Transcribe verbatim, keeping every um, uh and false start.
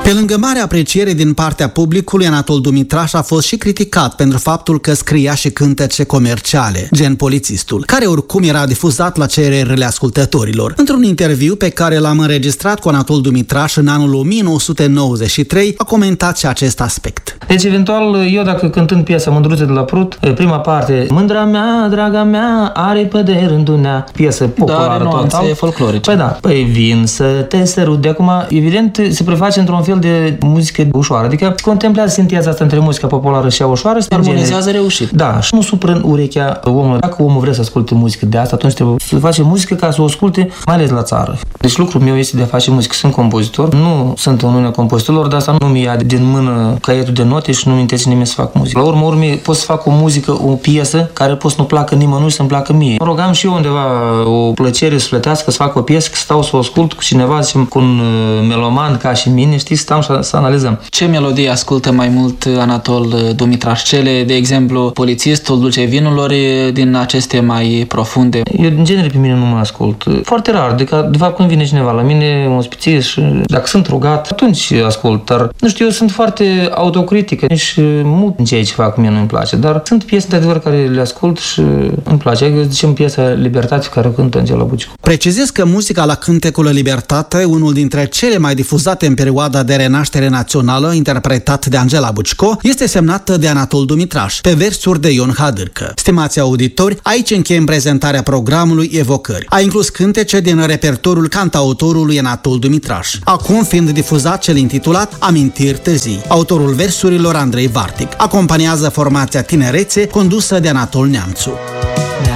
Pe lângă mare apreciere din partea publicului, Anatol Dumitraș a fost și criticat pentru faptul că scria și cântece comerciale, gen Polițistul, care oricum era difuzat la cererile ascultătorilor. Într-un interviu pe care l-am înregistrat cu Anatol Dumitraș în anul o mie nouă sute nouăzeci și trei, a comentat și acest aspect. Deci, eventual, eu dacă cântând piesa Mândruțe de la Prut, prima parte, Mândra mea, draga mea, are de rândunea, piesă populară total. Folclorice. Păi da, păi vin să te sărut. De acum, evident, se preface într-un fel de muzică ușoară, adică contemplează sinteaza asta între muzica populară și a ușoară. Armonizează reușit. Da, și nu supră în urechea omului. Dacă omul vrea să asculte muzică de asta, atunci trebuie să face muzică ca să o asculte, mai ales la țară. Deci lucrul meu este de a face muzică. Sunt compozitor, nu sunt în Uniunea Compozitorilor, dar asta nu mi ia din mână caietul de note și nu mi interese nimeni să fac muzică. La urmă, urmei, pot să fac o muzică, o piesă care pot să nu placă nimănui, să-mi placă mie. Mă rogam și eu undeva o plăcere sufletească să fac o piesă, că stau să o ascult cu cineva, zicem, cu un meloman ca și mine, știi, stăm și să analizăm. Ce melodie ascultă mai mult Anatol Dumitraș? Cele, de exemplu, Polițistul, Dulcea Vinurilor, din aceste mai profunde? Eu, în genere, pe mine nu mă ascult. Foarte rar. De, că, de fapt, când vine cineva la mine, un spițit și dacă sunt rugat, atunci ascult. Dar, nu știu, eu sunt foarte autocritică. Nici mult în ceea ce fac mie nu-mi place. Dar sunt piese, de adevăr, care le ascult și îmi place. Eu zicem piesa Libertate, care o cântă Angela Bucicu. Precizez că muzica la cântecul Libertate, unul dintre cele mai difuzate în perioada de renaștere națională, interpretat de Angela Bucico, este semnată de Anatol Dumitraș, pe versuri de Ion Hadârcă. Stimați auditori, aici încheiem prezentarea programului Evocări. A inclus cântece din repertoriul cantautorului Anatol Dumitraș, acum fiind difuzat cel intitulat Amintiri târzii. Autorul versurilor Andrei Vartic. Acompaniază formația Tinerețe, condusă de Anatol Neamțu.